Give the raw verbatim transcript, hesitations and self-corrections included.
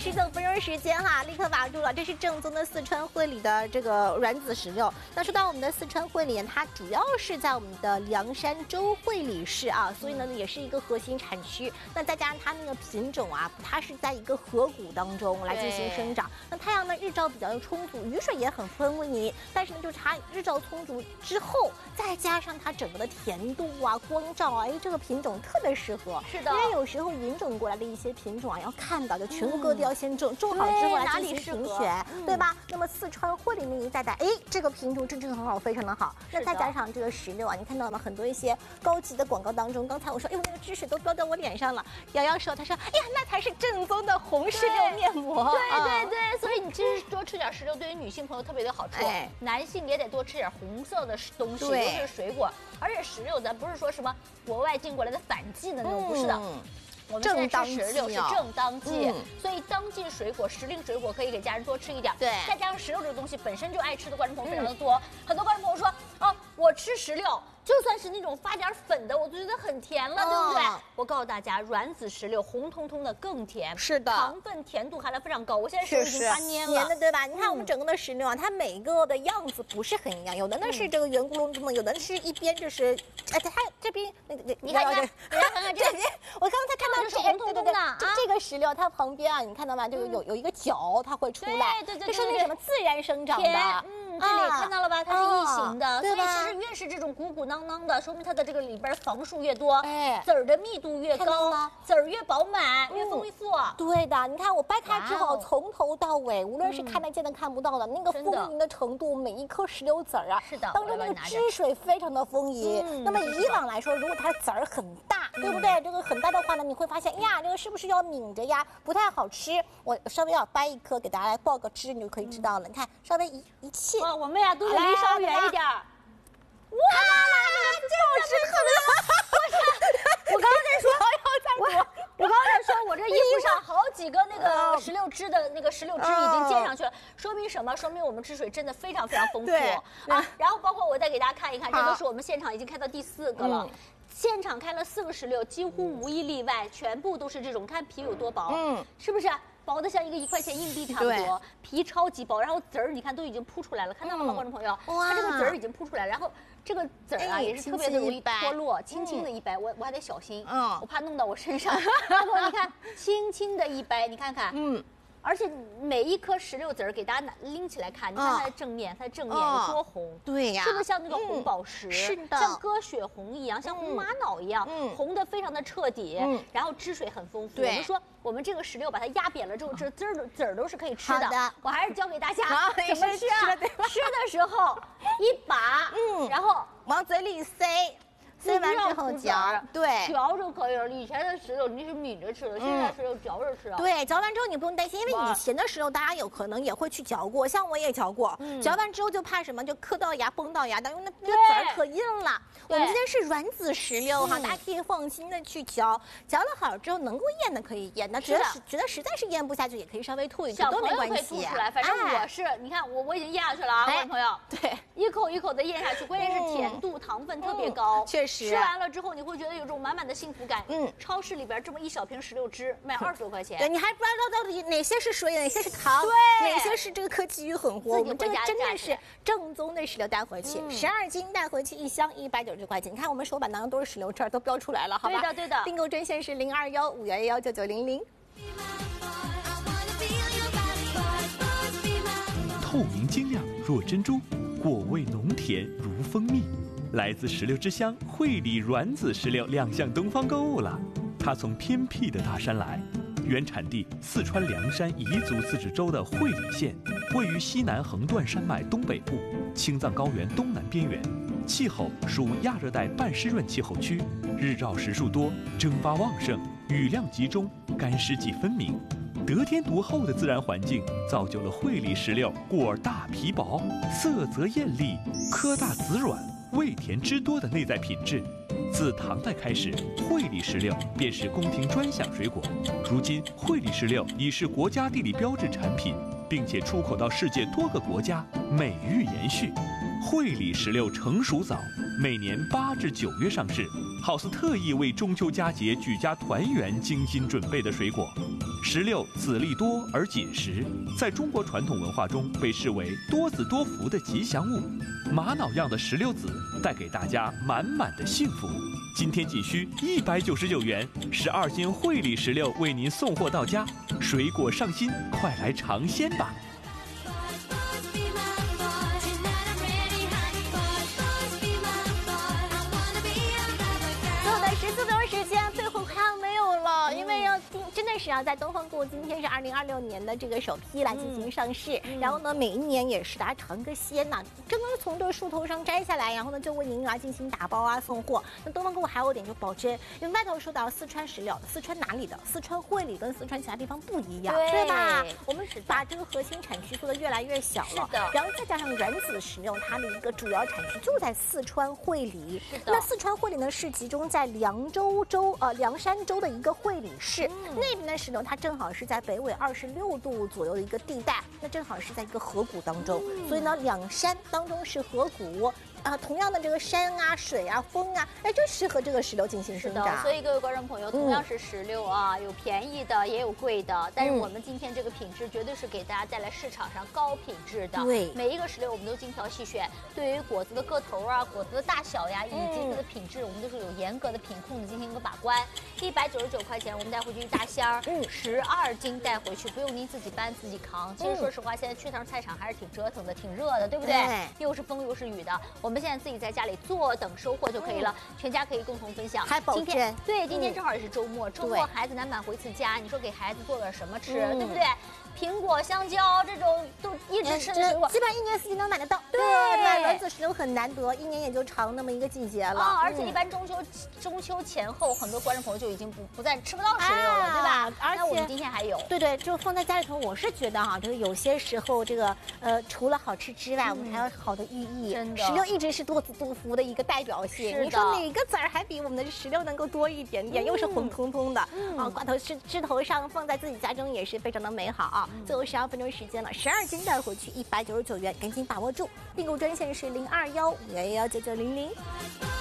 十九分钟时间哈，立刻把住了。这是正宗的四川会理的这个软籽石榴。那说到我们的四川会理，它主要是在我们的凉山州会理市啊，所以呢也是一个核心产区。那再加上它那个品种啊，它是在一个河谷当中来进行生长。那太阳呢日照比较充足，雨水也很丰盈，但是呢就是它日照充足之后，再加上它整个的甜度啊、光照啊，哎，这个品种特别适合。 是的， 因为有时候引种过来的一些品种啊，要看到就全国各地要先种，种好之后来进行评选，对吧？那么四川会理那一带带，哎，这个品种真正很好，非常的好。那再加上这个石榴啊，你看到吗？很多一些高级的广告当中，刚才我说，哎呦，那个汁水都飙到我脸上了。瑶瑶说，她说，哎呀，那才是正宗的红石榴面膜。 对对对，所以你其实多吃点石榴，对于女性朋友特别的好处。 哎， 男性也得多吃点红色的东西，尤其是水果。而且石榴咱不是说什么国外进过来的反季的那种，不是的。 嗯我们现在吃石榴是正当季， 嗯、 所以当季水果、时令水果可以给家人多吃一点。 对， 再加上石榴这个东西本身就爱吃的观众朋友非常的多，嗯、很多观众朋友说啊，我吃石榴就算是那种发点粉的，我就觉得很甜了，哦、对不对？我告诉大家，软籽石榴红彤彤的更甜， 是的， 糖分甜度含量非常高。我现在手已经发蔫了， 黏的对吧？你看我们整个的石榴啊，它每一个的样子不是很一样，有的呢是这个圆咕隆咚的，有的是一边就是，哎，它这边那个你看看，你看看这边， 我刚才看到是红彤彤的。 这这个石榴它旁边啊，你看到吗？就有有一个角，它会出来， 对对对， 这说明什么？自然生长的。 嗯，这里看到了吧？它是异形的， 所以其实越是这种鼓鼓囊囊的，说明它的这个里边房数越多， 哎， 籽儿的密度越高，籽儿越饱满，越丰富。 对的，你看我掰开之后，从头到尾，无论是看得见的、看不到的，那个丰盈的程度，每一颗石榴籽儿啊， 是的， 当中那个汁水非常的丰盈。那么以往来说，如果它的籽儿很大，对不对？这个很大的话呢，你会发现呀，这个是不是要抿着呀？不太好吃。我稍微要掰一颗给大家来爆个汁，你就可以知道了。你看，稍微一一切， 哇，我们俩都是离稍远一点。哇， 这好吃特别！ 我刚刚在说，我我刚刚在说，我这衣服上好几个那个石榴汁的那个石榴汁已经溅上去了，说明什么？说明我们汁水真的非常非常丰富啊！然后包括我再给大家看一看，这都是我们现场已经开到第四个了。现场开了四个石榴，几乎无一例外，全部都是这种，看皮有多薄，嗯，是不是？薄的像一个一块钱硬币差不多，皮超级薄，然后籽儿你看都已经铺出来了，看到了吗，观众朋友？它这个籽儿已经铺出来，然后这个籽儿啊也是特别的容易脱落，轻轻的一掰，我我还得小心，嗯，我怕弄到我身上。然后你看，轻轻的一掰，你看看，嗯。而且每一颗石榴籽儿给大家拿拎起来看，你看它的正面，它的正面有多红？ 对呀， 是不是像那个红宝石？ 是的， 像鸽血红一样，像红玛瑙一样，红的非常的彻底，然后汁水很丰富。我们说，我们这个石榴把它压扁了之后，这汁儿籽儿都是可以吃的。我还是教给大家怎么吃啊？吃的时候一把，嗯，然后往嘴里塞。塞完之后嚼，对， 嚼就可以了。以前的石榴你是抿着吃的，现在石榴嚼着吃的。 对，嚼完之后你不用担心，因为以前的石榴大家有可能也会去嚼过，像我也嚼过。嚼完之后就怕什么？就磕到牙、崩到牙，因为那那个籽儿可硬了。我们今天是软籽石榴哈，大家可以放心的去嚼。嚼了好之后能够咽的可以咽，那觉得觉得实在是咽不下去，也可以稍微吐一吐，都没关系。 吐出来，反正我是，你看我我已经咽下去了啊，观众朋友。 对， 一口一口的咽下去，关键是甜度、糖分特别高， 确实。 吃完了之后，你会觉得有种满满的幸福感。嗯，超市里边这么一小瓶石榴汁卖二十多块钱。 对，你还不知道到底哪些是水，哪些是糖，对，哪些是这个科技与混合。我们这个真的是正宗的石榴带回去，十二斤带回去一箱一百九十块钱。你看我们手板当中都是石榴汁，都标出来了，好吧？ 对的，对的。 订购专线是零二幺五幺幺九九零零。 透明晶亮若珍珠，果味浓甜如蜂蜜。来自石榴之乡会理软籽石榴亮相东方购物了。它从偏僻的大山来，原产地四川凉山彝族自治州的会理县，位于西南横断山脉东北部、青藏高原东南边缘，气候属亚热带半湿润气候区，日照时数多，蒸发旺盛，雨量集中，干湿季分明。得天独厚的自然环境造就了会理石榴果儿大皮薄，色泽艳丽，颗大籽软，味甜汁多的内在品质。自唐代开始，会理石榴便是宫廷专享水果。如今，会理石榴已是国家地理标志产品，并且出口到世界多个国家，美誉延续。 惠理石榴成熟早，每年八至九月上市，好似特意为中秋佳节举家团圆精心准备的水果。石榴籽粒多而紧实，在中国传统文化中被视为多子多福的吉祥物。玛瑙样的石榴籽带给大家满满的幸福。今天仅需一百九十九元，十二斤惠理石榴为您送货到家，水果上心，快来尝鲜吧！ 十四分钟时间，最后快要没有了，因为要今真的是要在东方购物今天是二零二六年的这个首批来进行上市，嗯、然后呢，每一年也是大家尝个鲜呐、啊，真的是从这个树头上摘下来，然后呢就为您啊进行打包啊送货。那东方购物还有一点就保真，因为外头说到四川石榴，四川哪里的？四川惠理跟四川其他地方不一样， 对, 对吧？我们是把这个核心产区做得越来越小了， 是的。 然后再加上软籽石榴，它的一个主要产区就在四川惠理， 是的。 那四川惠理呢是集中在凉州州呃凉山州的一个惠理市，嗯、那边的石榴它正好是在北纬二十六度左右的一个地带，那正好是在一个河谷当中，嗯、所以呢两山当中是河谷。啊，同样的这个山啊、水啊、风啊，哎，就适合这个石榴进行生长。 所以各位观众朋友，同样是石榴啊，嗯、有便宜的，也有贵的，但是我们今天这个品质绝对是给大家带来市场上高品质的。 对， 每一个石榴我们都精挑细选，对于果子的个头啊、果子的大小呀，以及它的品质，我们都是有严格的品控的进行一个把关。一百九十九块钱，我们带回去一大箱，嗯，十二斤带回去，不用您自己搬自己扛。其实说实话，现在去趟菜场还是挺折腾的，挺热的，对不对？对，又是风又是雨的，我们。现在自己在家里坐等收货就可以了，嗯、全家可以共同分享。 还保真。 对，今天正好也是周末，嗯、周末孩子难满回次家，你说给孩子做点什么吃，嗯、对不对？苹果、香蕉这种都一直吃的水果， 基本上一年四季能买得到。 对， 对，软籽石榴很难得，一年也就尝那么一个季节了。 啊，而且一般中秋、嗯、中秋前后，很多观众朋友就已经不不再吃不到石榴了，啊、对吧？而且我们今天还有。 对对，就放在家里头，我是觉得哈，就是有些时候这个呃，除了好吃之外，嗯、我们还有好的寓意。 真的， 石榴一直是多子多福的一个代表性。你说哪个籽儿还比我们的石榴能够多一点点？嗯、又是红彤彤的，嗯、啊，挂头枝枝头上，放在自己家中也是非常的美好啊。嗯、最后十二分钟。时间了，十二斤带回去一百九十九元，赶紧把握住！订购专线是零二幺五幺幺九九零零。